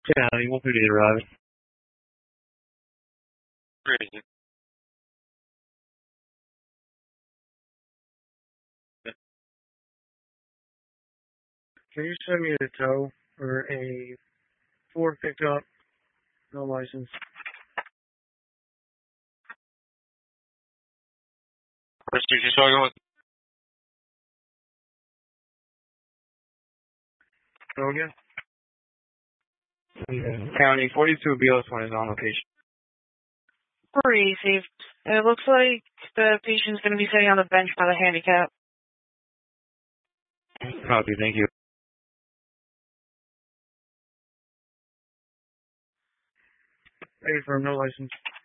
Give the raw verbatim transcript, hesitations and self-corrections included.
County, one fifty-eight arriving. Crazy. Can you send me a tow or a Ford pickup, no license? Where's you talking with? Go again? County forty-two B L one is on location. Received. It looks like the patient's going to be sitting on the bench by the handicap. Copy, thank you. Wait for no license.